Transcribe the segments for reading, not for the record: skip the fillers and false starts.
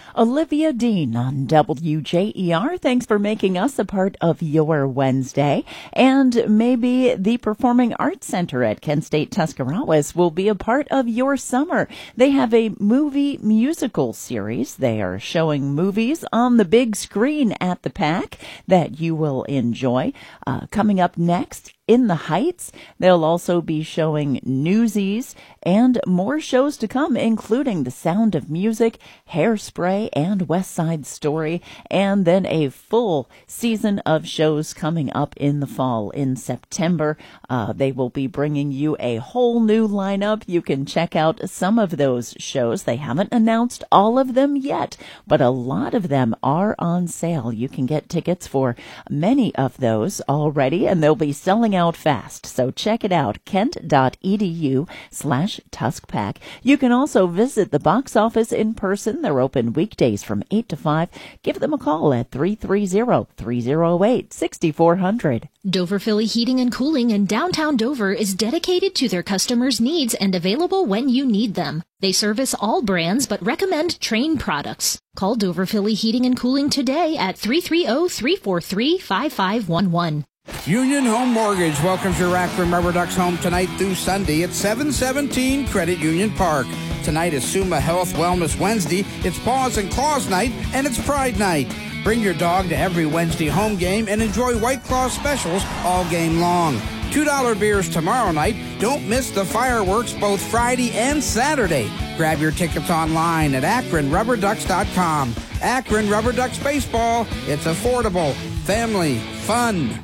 Olivia Dean on WJER. Thanks for making us a part of your Wednesday. And maybe the Performing Arts Center at Kent State Tuscarawas will be a part of your summer. They have a movie musical series. They are showing movies on the big screen at the PAC that you will enjoy. Coming up next, In the Heights, they'll also be showing Newsies and more shows to come, including The Sound of Music, Hairspray, and West Side Story, and then a full season of shows coming up in the fall in September. They will be bringing you a whole new lineup. You can check out some of those shows. They haven't announced all of them yet, but a lot of them are on sale. You can get tickets for many of those already, and they'll be selling out fast. So check it out, kent.edu/TuskPAC. You can also visit the box office in person. They're open weekdays from 8 to 5. Give them a call at 330-308-6400. Dover Philly Heating and Cooling in downtown Dover is dedicated to their customers' needs and available when you need them. They service all brands but recommend Trane products. Call Dover Philly Heating and Cooling today at 330-343-5511. Union Home Mortgage welcomes your Akron Rubber Ducks home tonight through Sunday at 717 Credit Union Park. Tonight is Suma Health Wellness Wednesday, it's Paws and Claws Night, and it's Pride Night. Bring your dog to every Wednesday home game and enjoy White Claw specials all game long. $2 beers tomorrow night. Don't miss the fireworks both Friday and Saturday. Grab your tickets online at AkronRubberDucks.com. Akron Rubber Ducks Baseball. It's affordable, family, fun.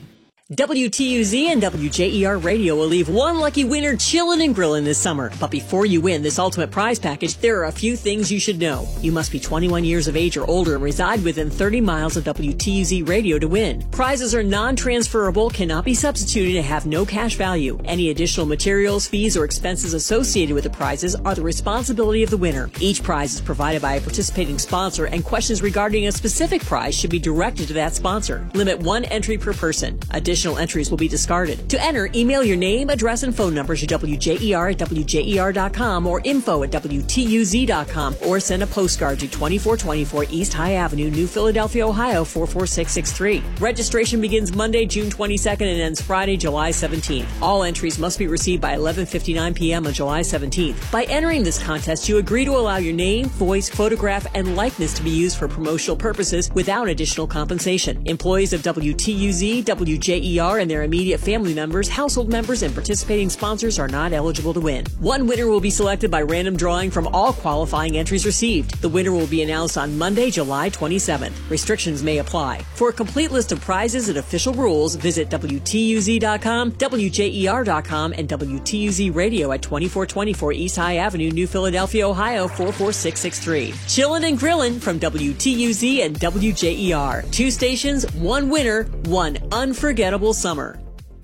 WTUZ and WJER Radio will leave one lucky winner chillin' and grillin' this summer. But before you win this ultimate prize package, there are a few things you should know. You must be 21 years of age or older and reside within 30 miles of WTUZ Radio to win. Prizes are non-transferable, cannot be substituted, and have no cash value. Any additional materials, fees, or expenses associated with the prizes are the responsibility of the winner. Each prize is provided by a participating sponsor, and questions regarding a specific prize should be directed to that sponsor. Limit one entry per person. Additional entries will be discarded. To enter, email your name, address, and phone number to WJER at WJER.com or info at WTUZ.com, or send a postcard to 2424 East High Avenue, New Philadelphia, Ohio 44663. Registration begins Monday, June 22nd and ends Friday, July 17th. All entries must be received by 11:59 p.m. on July 17th. By entering this contest, you agree to allow your name, voice, photograph, and likeness to be used for promotional purposes without additional compensation. Employees of WTUZ, WJER, and their immediate family members, household members, and participating sponsors are not eligible to win. One winner will be selected by random drawing from all qualifying entries received. The winner will be announced on Monday, July 27th. Restrictions may apply. For a complete list of prizes and official rules, visit WTUZ.com, WJER.com, and WTUZ Radio at 2424 East High Avenue, New Philadelphia, Ohio 44663. Chillin' and grillin' from WTUZ and WJER. Two stations, one winner, one unforgettable summer.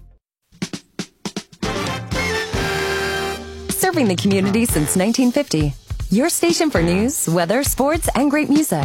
Serving the community since 1950. Your station for news, weather, sports, and great music.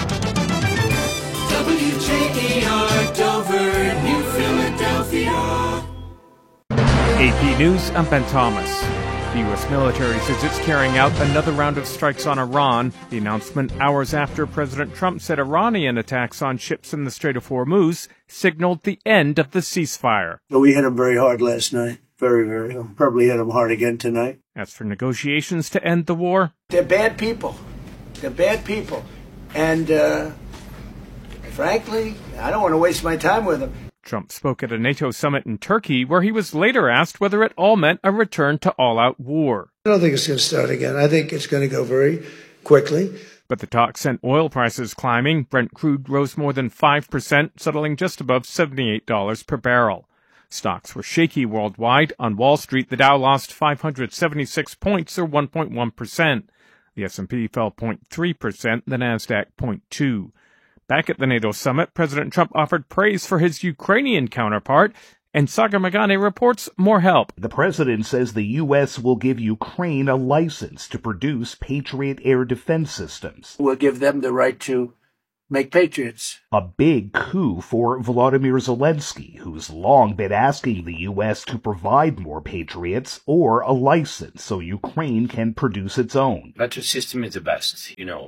WJER Dover, New Philadelphia. AP News, I'm Ben Thomas. The U.S. military says it's carrying out another round of strikes on Iran. The announcement hours after President Trump said Iranian attacks on ships in the Strait of Hormuz signaled the end of the ceasefire. We hit them very hard last night. Very, very. Probably hit them hard again tonight. As for negotiations to end the war, they're bad people. They're bad people. And, frankly, I don't want to waste my time with them. Trump spoke at a NATO summit in Turkey, where he was later asked whether it all meant a return to all-out war. I don't think it's going to start again. I think it's going to go very quickly. But the talk sent oil prices climbing. Brent crude rose more than 5%, settling just above $78 per barrel. Stocks were shaky worldwide. On Wall Street, the Dow lost 576 points, or 1.1%. The S&P fell 0.3%, the Nasdaq 0.2%. Back at the NATO summit, President Trump offered praise for his Ukrainian counterpart, and Sagar Magane reports more help. The president says the U.S. will give Ukraine a license to produce Patriot air defense systems. We'll give them the right to make Patriots. A big coup for Volodymyr Zelensky, who's long been asking the U.S. to provide more Patriots or a license so Ukraine can produce its own. Patriot system is the best,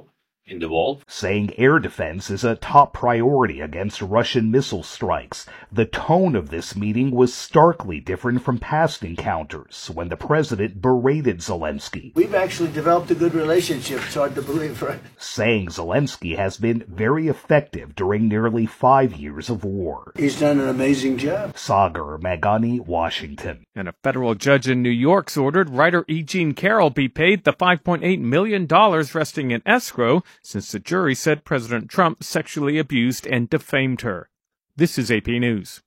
involved, saying air defense is a top priority against Russian missile strikes. The tone of this meeting was starkly different from past encounters when the president berated Zelensky. We've actually developed a good relationship. It's hard to believe, right? Saying Zelensky has been very effective during nearly 5 years of war. He's done an amazing job. Sagar Magani, Washington. And a federal judge in New York's ordered writer E. Jean Carroll be paid the $5.8 million resting in escrow since the jury said President Trump sexually abused and defamed her. This is AP News.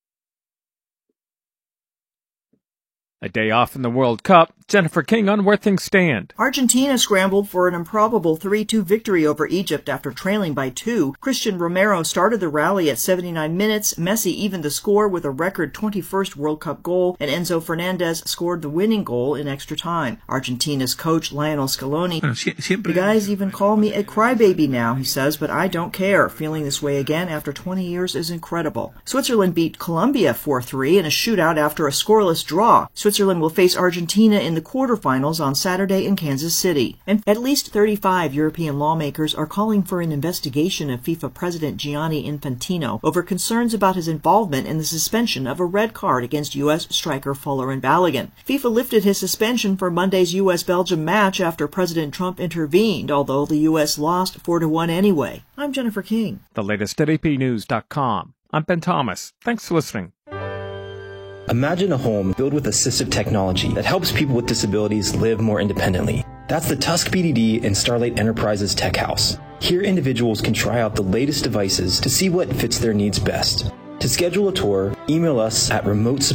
A day off in the World Cup, Jennifer King on where things stand. Argentina scrambled for an improbable 3-2 victory over Egypt after trailing by 2. Christian Romero started the rally at 79 minutes. Messi evened the score with a record 21st World Cup goal, and Enzo Fernandez scored the winning goal in extra time. Argentina's coach Lionel Scaloni, "The guys even call me a crybaby now," he says, "but I don't care. Feeling this way again after 20 years is incredible." Switzerland beat Colombia 4-3 in a shootout after a scoreless draw. Switzerland will face Argentina in the quarterfinals on Saturday in Kansas City. And at least 35 European lawmakers are calling for an investigation of FIFA President Gianni Infantino over concerns about his involvement in the suspension of a red card against U.S. striker Folarin Balogun. FIFA lifted his suspension for Monday's U.S.-Belgium match after President Trump intervened, although the U.S. lost 4-1 anyway. I'm Jennifer King. The latest at apnews.com. I'm Ben Thomas. Thanks for listening. Imagine a home filled with assistive technology that helps people with disabilities live more independently. That's the Tusk BDD and Starlight Enterprises Tech House. Here individuals can try out the latest devices to see what fits their needs best. To schedule a tour, email us at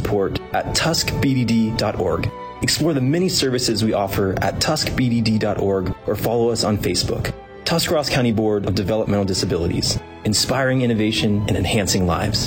remotesupport@tuskbdd.org. Explore the many services we offer at tuskbdd.org or follow us on Facebook. Tuscarawas County Board of Developmental Disabilities, inspiring innovation and enhancing lives.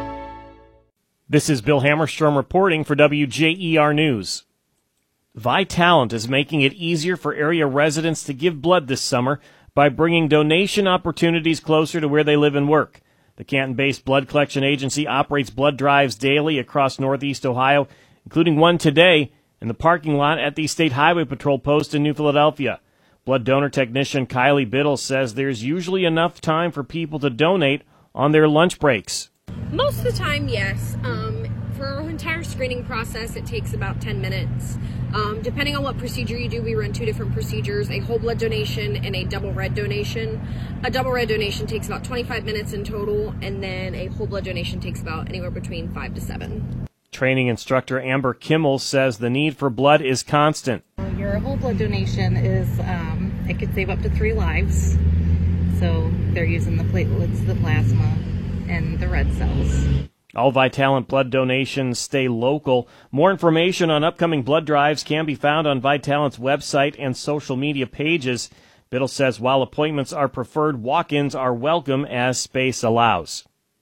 This is Bill Hammerstrom reporting for WJER News. Vitalant is making it easier for area residents to give blood this summer by bringing donation opportunities closer to where they live and work. The Canton-based blood collection agency operates blood drives daily across Northeast Ohio, including one today in the parking lot at the State Highway Patrol post in New Philadelphia. Blood donor technician Kylie Biddle says there's usually enough time for people to donate on their lunch breaks. Most of the time, yes. For our entire screening process, it takes about 10 minutes. Depending on what procedure you do, we run 2 different procedures, a whole blood donation and a double red donation. A double red donation takes about 25 minutes in total, and then a whole blood donation takes about anywhere between 5 to 7. Training instructor Amber Kimmel says the need for blood is constant. Your whole blood donation is, it could save up to 3 lives. So they're using the platelets, the plasma, and the red cells. All Vitalant blood donations stay local. More information on upcoming blood drives can be found on Vitalant's website and social media pages. Biddle says while appointments are preferred, walk-ins are welcome as space allows.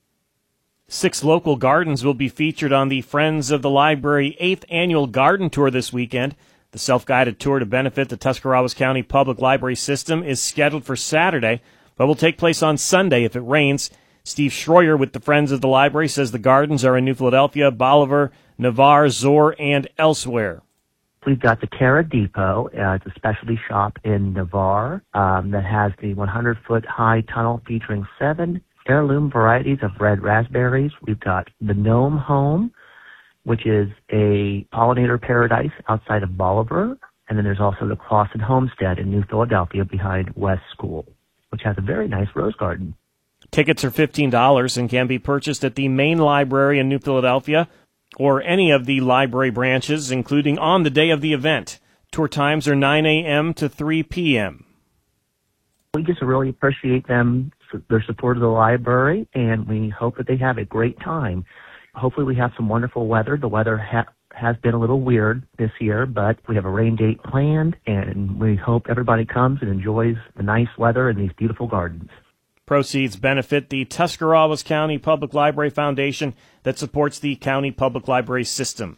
6 local gardens will be featured on the Friends of the Library 8th Annual Garden Tour this weekend. The self-guided tour to benefit the Tuscarawas County Public Library System is scheduled for Saturday, but will take place on Sunday if it rains. Steve Schroyer with the Friends of the Library says the gardens are in New Philadelphia, Bolivar, Navarre, Zoar, and elsewhere. We've got the Terra Depot. It's a specialty shop in Navarre that has the 100-foot high tunnel featuring 7 heirloom varieties of red raspberries. We've got the Gnome Home, which is a pollinator paradise outside of Bolivar. And then there's also the Clausen Homestead in New Philadelphia behind West School, which has a very nice rose garden. Tickets are $15 and can be purchased at the main library in New Philadelphia or any of the library branches, including on the day of the event. Tour times are 9 a.m. to 3 p.m. We just really appreciate them, their support of the library, and we hope that they have a great time. Hopefully we have some wonderful weather. The weather has been a little weird this year, but we have a rain date planned, and we hope everybody comes and enjoys the nice weather and these beautiful gardens. Proceeds benefit the Tuscarawas County Public Library Foundation that supports the county public library system.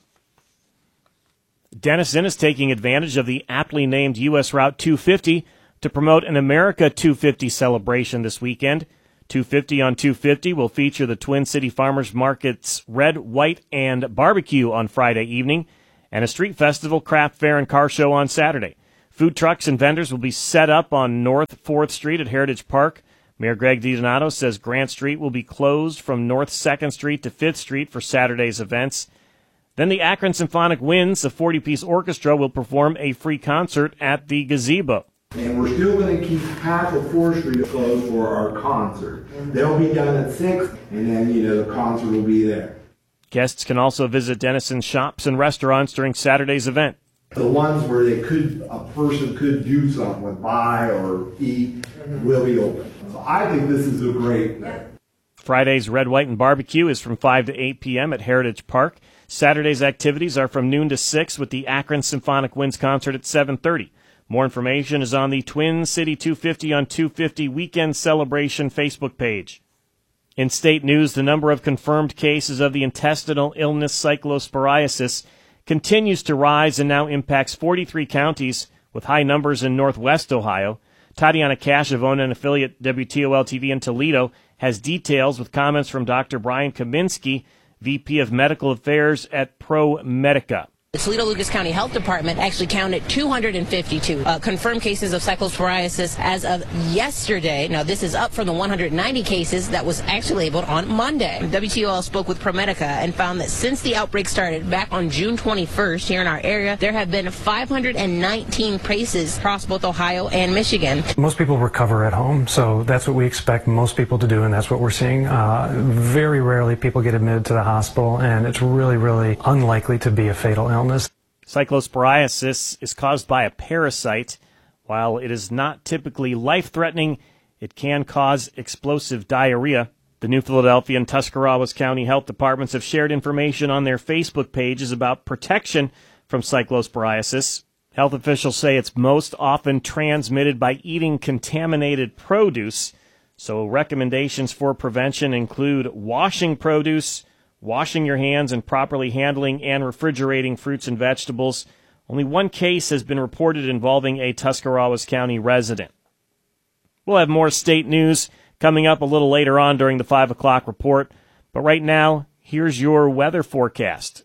Denison is taking advantage of the aptly named U.S. Route 250 to promote an America 250 celebration this weekend. 250 on 250 will feature the Twin City Farmers Market's Red, White, and Barbecue on Friday evening, and a street festival, craft fair, and car show on Saturday. Food trucks and vendors will be set up on North 4th Street at Heritage Park. Mayor Greg DiDonato says Grant Street will be closed from North 2nd Street to 5th Street for Saturday's events. Then the Akron Symphonic Winds, a 40-piece orchestra, will perform a free concert at the gazebo. And we're still going to keep half of 4th Street closed for our concert. They'll be done at 6, and then, the concert will be there. Guests can also visit Denison's shops and restaurants during Saturday's event. The ones where a person could do something with, buy or eat, will be open. So I think this is a great thing. Friday's Red, White, and Barbecue is from 5 to 8 p.m. at Heritage Park. Saturday's activities are from noon to 6 with the Akron Symphonic Winds concert at 7:30. More information is on the Twin City 250 on 250 Weekend Celebration Facebook page. In state news, the number of confirmed cases of the intestinal illness cyclosporiasis continues to rise and now impacts 43 counties, with high numbers in northwest Ohio. Tatiana Cash of ONN affiliate WTOL-TV in Toledo has details with comments from Dr. Brian Kaminsky, VP of Medical Affairs at ProMedica. The Toledo-Lucas County Health Department actually counted 252 confirmed cases of cyclosporiasis as of yesterday. Now, this is up from the 190 cases that was actually labeled on Monday. WTOL spoke with ProMedica and found that since the outbreak started back on June 21st here in our area, there have been 519 cases across both Ohio and Michigan. Most people recover at home, so that's what we expect most people to do, and that's what we're seeing. Very rarely people get admitted to the hospital, and it's really, really unlikely to be a fatal illness. Cyclosporiasis is caused by a parasite. While it is not typically life-threatening, it can cause explosive diarrhea. The New Philadelphia and Tuscarawas County Health Departments have shared information on their Facebook pages about protection from cyclosporiasis. Health officials say it's most often transmitted by eating contaminated produce, so recommendations for prevention include washing produce, washing your hands, and properly handling and refrigerating fruits and vegetables. Only one case has been reported involving a Tuscarawas County resident. We'll have more state news coming up a little later on during the 5 o'clock report. But right now, here's your weather forecast.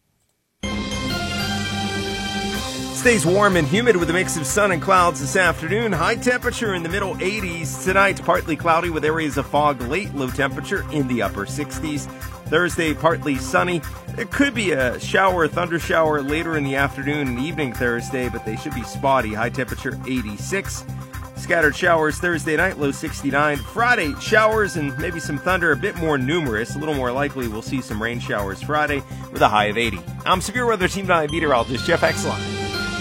Stays warm and humid with a mix of sun and clouds this afternoon. High temperature in the middle 80s. Tonight, partly cloudy with areas of fog late. Low temperature in the upper 60s. Thursday, partly sunny. There could be a shower, thunder shower later in the afternoon and evening Thursday, but they should be spotty. High temperature 86. Scattered showers Thursday night, low 69. Friday, showers and maybe some thunder, a bit more numerous. A little more likely we'll see some rain showers Friday with a high of 80. I'm Severe Weather Team 9 meteorologist Jeff Exline.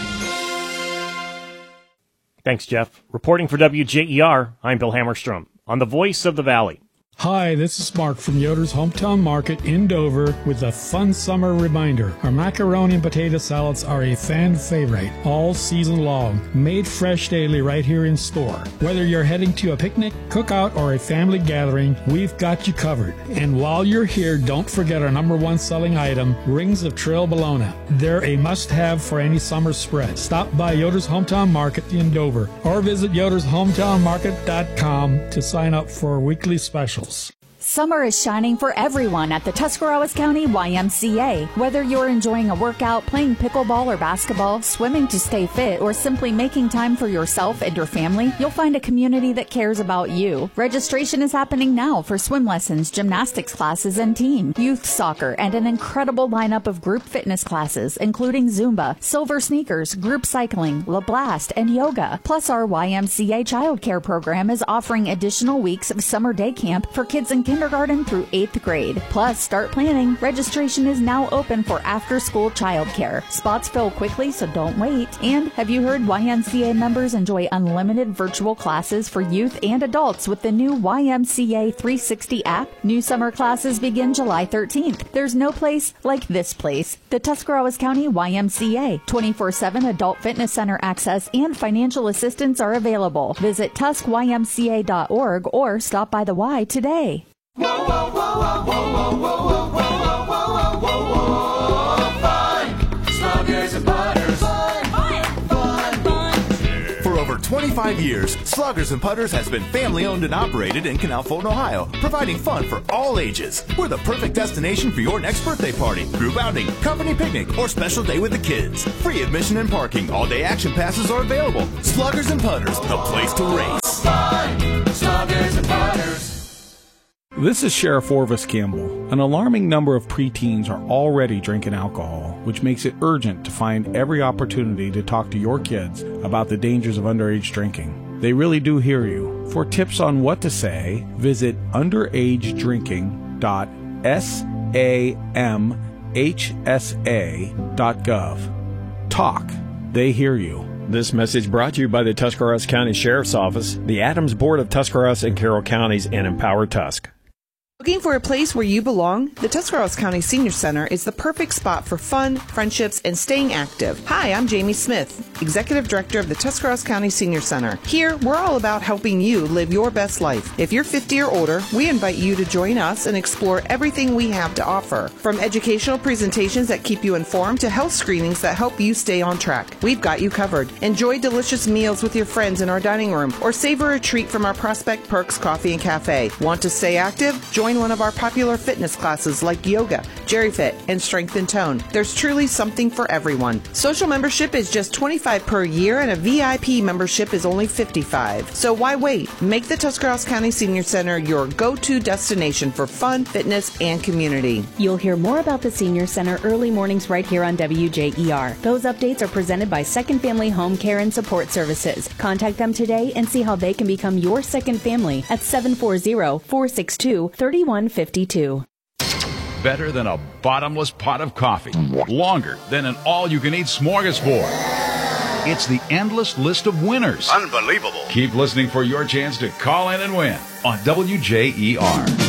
Thanks, Jeff. Reporting for WJER, I'm Bill Hammerstrom on the Voice of the Valley. Hi, this is Mark from Yoder's Hometown Market in Dover with a fun summer reminder. Our macaroni and potato salads are a fan favorite all season long, made fresh daily right here in store. Whether you're heading to a picnic, cookout, or a family gathering, we've got you covered. And while you're here, don't forget our #1 selling item, Rings of Trail Bologna. They're a must-have for any summer spread. Stop by Yoder's Hometown Market in Dover or visit yodershometownmarket.com to sign up for weekly specials. Summer is shining for everyone at the Tuscarawas County YMCA. Whether you're enjoying a workout, playing pickleball or basketball, swimming to stay fit, or simply making time for yourself and your family, you'll find a community that cares about you. Registration is happening now for swim lessons, gymnastics classes, and team, youth soccer, and an incredible lineup of group fitness classes, including Zumba, Silver Sneakers, group cycling, La Blast, and yoga. Plus, our YMCA childcare program is offering additional weeks of summer day camp for kids in kindergarten through 8th grade. Plus, start planning. Registration is now open for after-school childcare. Spots fill quickly, so don't wait. And have you heard YMCA members enjoy unlimited virtual classes for youth and adults with the new YMCA 360 app? New summer classes begin July 13th. There's no place like this place. The Tuscarawas County YMCA. 24/7 adult fitness center access and financial assistance are available. Visit TuskYMCA.org or stop by the Y today. Whoa, whoa, whoa, whoa, whoa, whoa, whoa, whoa, whoa, whoa, whoa, fun. Smuggers and butters. Fun, fun, fun, fun. For over 20 25 years, Sluggers and Putters has been family owned and operated in Canal Fulton, Ohio, providing fun for all ages. We're the perfect destination for your next birthday party, group outing, company picnic, or special day with the kids. Free admission and parking. All-day action passes are available. Sluggers and Putters, the place to race. Fun. Sluggers and Putters. This is Sheriff Orvis Campbell. An alarming number of preteens are already drinking alcohol, which makes it urgent to find every opportunity to talk to your kids about the dangers of underage drinking. They really do hear you. For tips on what to say, visit underagedrinking.samhsa.gov. Talk. They hear you. This message brought to you by the Tuscarawas County Sheriff's Office, the Adams Board of Tuscarawas and Carroll Counties, and Empower Tusk. Looking for a place where you belong? The Tuscarawas County Senior Center is the perfect spot for fun, friendships, and staying active. Hi, I'm Jamie Smith, Executive Director of the Tuscarawas County Senior Center. Here, we're all about helping you live your best life. If you're 50 or older, we invite you to join us and explore everything we have to offer. From educational presentations that keep you informed to health screenings that help you stay on track. We've got you covered. Enjoy delicious meals with your friends in our dining room or savor a treat from our Prospect Perks Coffee and Cafe. Want to stay active? Join one of our popular fitness classes like yoga, GeriFit, and Strength and Tone. There's truly something for everyone. Social membership is just $25 per year and a VIP membership is only $55. So why wait? Make the Tuscarawas County Senior Center your go-to destination for fun, fitness, and community. You'll hear more about the Senior Center early mornings right here on WJER. Those updates are presented by Second Family Home Care and Support Services. Contact them today and see how they can become your second family at 740-462-3152. Better than a bottomless pot of coffee. Longer than an all-you-can-eat smorgasbord. It's the endless list of winners. Unbelievable. Keep listening for your chance to call in and win on WJER.